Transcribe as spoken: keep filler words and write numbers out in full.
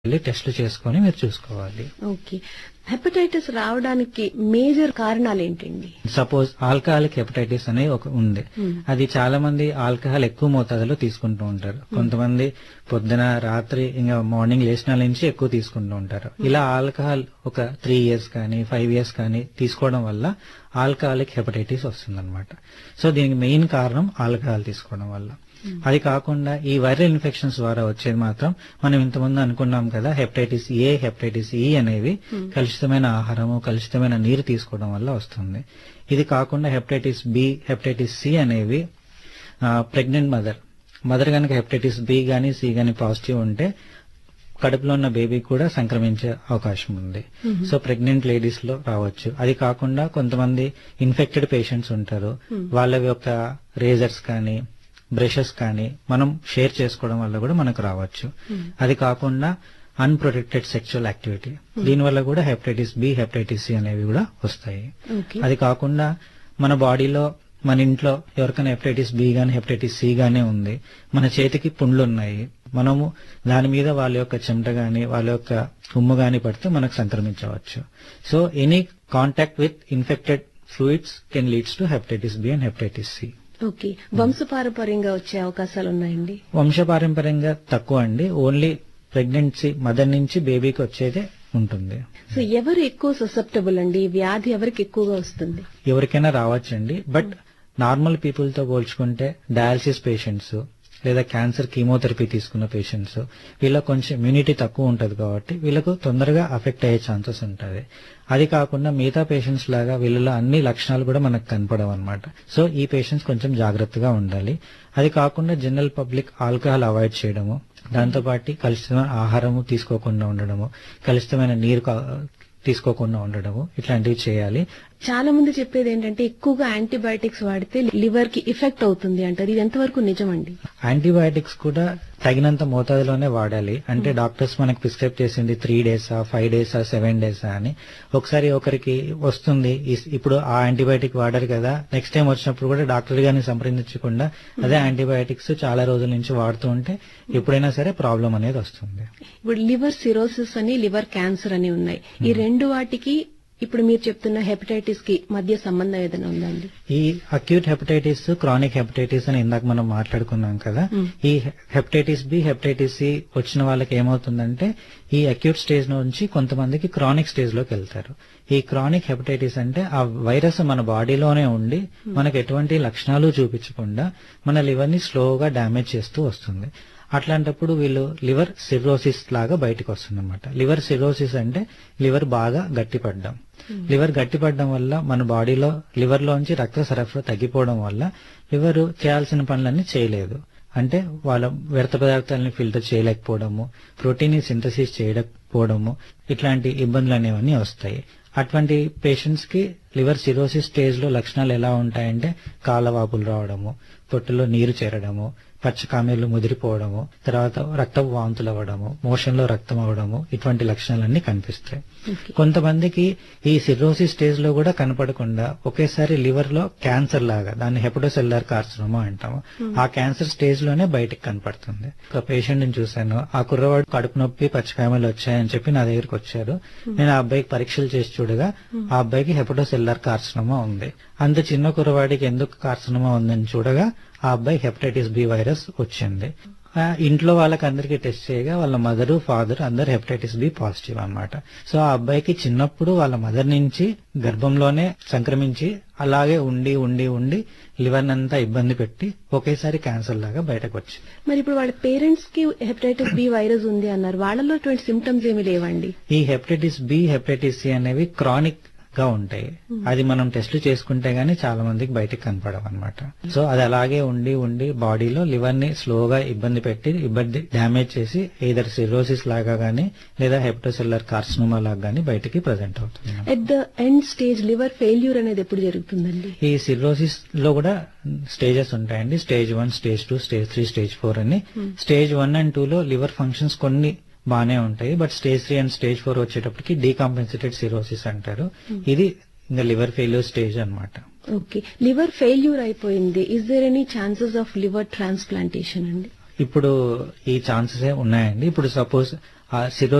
వెళ్ళి టెస్టులు చేసుకొని మీరు చూసుకోవాలి. ఓకే. హెపటైటిస్ రావడానికి మేజర్ కారణాలు ఏంటండి? సపోజ్ ఆల్కహాలిక్ హెపటైటిస్ అనే ఒక ఉంది. అది చాలా మంది ఆల్కహాల్ ఎక్కువ మోతాదులో తీసుకుంటూ ఉంటారు. కొంతమంది పొద్దున రాత్రి ఇంకా మార్నింగ్ లేచిన నుంచి ఎక్కువ తీసుకుంటూ ఉంటారు. ఇలా ఆల్కహాల్ ఒక త్రీ ఇయర్స్ కానీ ఫైవ్ ఇయర్స్ కానీ తీసుకోవడం వల్ల ఆల్కహాలిక్ హెపటైటిస్ వస్తుందన్నమాట. సో దీనికి మెయిన్ కారణం ఆల్కహాల్ తీసుకోవడం వల్ల. అది కాకుండా ఈ వైరల్ ఇన్ఫెక్షన్స్ ద్వారా వచ్చేది మాత్రం మనం ఇంతకుముందు అనుకున్నాం కదా, హెపటైటిస్ ఏ, హెపటైటిస్ ఈ అనేవి కలుషితమైన ఆహారము, కలుషితమైన నీరు తీసుకోవడం వల్ల వస్తుంది. ఇది కాకుండా హెపటైటిస్ బి, హెపటైటిస్ సి అనేవి ప్రెగ్నెంట్ మదర్ మదర్ కనుక హెపటైటిస్ బి గానీ సి గానీ పాజిటివ్ ఉంటే కడుపులో ఉన్న బేబీ కూడా సంక్రమించే అవకాశం ఉంది. సో ప్రెగ్నెంట్ లేడీస్ లో రావచ్చు. అది కాకుండా కొంతమంది ఇన్ఫెక్టెడ్ పేషెంట్స్ ఉంటారు. వాళ్ళ యొక్క రేజర్స్ కానీ బ్రషెస్ కానీ మనం షేర్ చేసుకోవడం వల్ల కూడా మనకు రావచ్చు. అది కాకుండా అన్ప్రొటెక్టెడ్ సెక్షువల్ యాక్టివిటీ, దీనివల్ల కూడా హెపటైటిస్ బి, హెపటైటిస్ సి అనేవి కూడా వస్తాయి. అది కాకుండా మన బాడీలో మన ఇంట్లో ఎవరికైనా హెపటైటిస్ బి గానీ హెపటైటిస్ సి గానీ ఉంది, మన చేతికి పుండ్లు ఉన్నాయి, మనము దాని మీద వాళ్ళ యొక్క చెమట గాని వాళ్ళ యొక్క ఉమ్ము గాని పడితే మనకు సంక్రమించవచ్చు. So any contact with infected fluids can leads to hepatitis B and hepatitis C. Okay. వంశపారంపర్యంగా వచ్చే అవకాశాలు ఉన్నాయండి? వంశపారంపర్యంగా తక్కువ అండి. ఓన్లీ ప్రెగ్నెన్సీ మదర్ నుంచి బేబీకి వచ్చేదే ఉంటుంది. సో ఎవరు ఎక్కువ ససెప్టబుల్ అండి? వ్యాధి ఎవరికి ఎక్కువగా వస్తుంది? ఎవరికైనా రావచ్చండి. బట్ నార్మల్ పీపుల్ తో పోల్చుకుంటే డయాలసిస్ పేషెంట్స్ లేదా క్యాన్సర్ కీమోథెరపీ తీసుకున్న పేషెంట్స్ వీళ్ళకి కొంచెం ఇమ్యూనిటీ తక్కువ ఉంటది కాబట్టి వీళ్ళకు తొందరగా అఫెక్ట్ అయ్యే ఛాన్సెస్ ఉంటది. అది కాకుండా మిగతా పేషెంట్స్ లాగా వీళ్ళలో అన్ని లక్షణాలు కూడా మనకు కనపడవు అనమాట. సో ఈ పేషెంట్స్ కొంచెం జాగ్రత్తగా ఉండాలి. అది కాకుండా జనరల్ పబ్లిక్ ఆల్కహాల్ అవాయిడ్ చేయడము, దాంతోపాటు కలుషితమైన ఆహారము తీసుకోకుండా ఉండడము, కలుషితమైన నీరు తీసుకోకుండా ఉండడము, ఇట్లాంటివి చేయాలి. చాలా మంది చెప్పేది ఏంటంటే ఎక్కువగా యాంటీబయాటిక్స్ వాడితే లివర్ కి ఎఫెక్ట్ అవుతుంది అంటారు. ఇది ఎంతవరకు నిజమండి? యాంటీబయాటిక్స్ కూడా తగినంత మోతాదులోనే వాడాలి. అంటే డాక్టర్స్ మనకు ప్రిస్క్రైబ్ చేసింది త్రీ డేసా ఫైవ్ డేసా సెవెన్ డేసా అని. ఒకసారి ఒకరికి వస్తుంది, ఇప్పుడు ఆ యాంటీబయాటిక్ వాడారు కదా, నెక్స్ట్ టైం వచ్చినప్పుడు కూడా డాక్టర్ గారిని సంప్రదించకుండా అదే యాంటీబయాటిక్స్ చాలా రోజుల నుంచి వాడుతూ ఉంటే ఎప్పుడైనా సరే ప్రాబ్లం అనేది వస్తుంది. ఇప్పుడు లివర్ సిరోసిస్ అని లివర్ క్యాన్సర్ అని ఉన్నాయి. ఈ రెండు వాటికి ఇప్పుడు మీరు చెప్తున్న హెపటైటిస్ కి మధ్య సంబంధం ఏదైనా ఉందండి? ఈ అక్యూట్ హెపటైటిస్, క్రానిక్ హెపటైటిస్ అని ఇందాక మనం మాట్లాడుకున్నాం కదా. ఈ హెపటైటిస్ బి, హెపటైటిస్ సి వచ్చిన వాళ్ళకి ఏమవుతుందంటే ఈ అక్యూట్ స్టేజ్ నుంచి కొంతమందికి క్రానిక్ స్టేజ్ లోకి వెళ్తారు. ఈ క్రానిక్ హెపటైటిస్ అంటే ఆ వైరస్ మన బాడీలోనే ఉండి మనకు ఎటువంటి లక్షణాలు చూపించకుండా మన లివర్ ని స్లోగా డ్యామేజ్ చేస్తూ వస్తుంది. అట్లాంటప్పుడు వీళ్ళు లివర్ సిరోసిస్ లాగా బయటకు వస్తుందన్నమాట. లివర్ సిరోసిస్ అంటే లివర్ బాగా గట్టిపడ్డం. లివర్ గట్టిపడడం వల్ల మన బాడీలో లివర్ లోంచి రక్త సరఫరా తగ్గిపోవడం వల్ల లివర్ చేయాల్సిన పనులన్నీ చేయలేదు. అంటే వాళ్ళ వ్యర్థ పదార్థాలని ఫిల్టర్ చేయలేకపోవడము, ప్రోటీన్ సింథసిస్ చేయలేకపోవడము, ఇట్లాంటి ఇబ్బందులు అనేవన్నీ వస్తాయి. అటువంటి పేషెంట్స్ కి లివర్ సిరోసిస్ స్టేజ్ లో లక్షణాలు ఎలా ఉంటాయంటే కాళ్ళవాపులు రావడము, పొట్టులో నీరు చేరడము, పచ్చకామెర్లు ముదిరిపోవడము, తర్వాత రక్తపు వాంతులు అవ్వడము, మోషన్ లో రక్తం అవ్వడము, ఇటువంటి లక్షణాలన్నీ కనిపిస్తాయి. కొంతమందికి ఈ సిరోసిస్ స్టేజ్ లో కూడా కనపడకుండా ఒకేసారి లివర్ లో క్యాన్సర్ లాగా, దాన్ని హెపటోసెల్యులర్ కార్సినోమా అంటాము, ఆ క్యాన్సర్ స్టేజ్ లోనే బయటకు కనపడుతుంది. ఒక పేషెంట్ ని చూశాను, ఆ కుర్రవాడు కడుపు నొప్పి పచ్చకామెలు వచ్చాయని చెప్పి నా దగ్గరికి వచ్చారు. నేను ఆ అబ్బాయికి పరీక్షలు చేసి చూడగా ఆ అబ్బాయికి హెపటోసెల్యులర్ కార్సినోమా ఉంది. అంత చిన్న కుర్రవాడికి ఎందుకు కార్సినోమా ఉందని చూడగా ఆ అబ్బాయి హెపటైటిస్ బి వైరస్ వచ్చింది. ఇంట్లో వాళ్ళకి అందరికి టెస్ట్ చేయగా వాళ్ళ మదర్ ఫాదర్ అందరు హెపటైటిస్ బి పాజిటివ్ అన్నమాట. సో ఆ అబ్బాయికి చిన్నప్పుడు వాళ్ళ మదర్ నుంచి గర్భంలోనే సంక్రమించి అలాగే ఉండి ఉండి ఉండి లివర్ అంతా ఇబ్బంది పెట్టి ఒకేసారి క్యాన్సర్ లాగా బయటకు వచ్చింది. మరి ఇప్పుడు వాళ్ళ పేరెంట్స్ కి హెపటైటిస్ బి వైరస్ ఉంది అన్నారు, వాళ్ళలో ఇటువంటి సిమ్టమ్స్ ఏమి లేవండి? ఈ హెపటైటిస్ బి, హెపటైటిస్ సి అనేవి క్రానిక్ గా ఉంటాయి. అది మనం టెస్ట్లు చేసుకుంటే గానీ చాలా మందికి బయటకు కనపడవు అనమాట. సో అది అలాగే ఉండి ఉండి బాడీలో లివర్ ని స్లోగా ఇబ్బంది పెట్టి ఇబ్బంది డ్యామేజ్ చేసి ఏదర్ సిరోసిస్ లాగా గానీ లేదా హెపటోసెల్యులర్ కార్సినోమా లాగా గానీ బయటకి ప్రెజెంట్ అవుతుంది. At the end stage liver failure అనేది ఎప్పుడు జరుగుతుందండి? ఈ సిరోసిస్ లో కూడా స్టేజెస్ ఉంటాయండి. Stage one, stage two, stage three, stage four అని. స్టేజ్ వన్ అండ్ టూ లో లివర్ ఫంక్షన్స్ కొన్ని బానే ఉంటాయి. But stage three and stage four వచ్చేటప్పటికి డీకాంపెన్సేటెడ్ సిరోసిస్ అంటారు. ఇది ఇంకా లివర్ ఫెయిల్యూర్ స్టేజ్ అన్నమాట. ఓకే. లివర్ ఫెయిల్యూర్ అయిపోయింది, is there any chances of liver transplantation అండి? ఇప్పుడు ఈ ఛాన్సెస్ ఉన్నాయండి. ఇప్పుడు సపోజ్ ఆ సిరో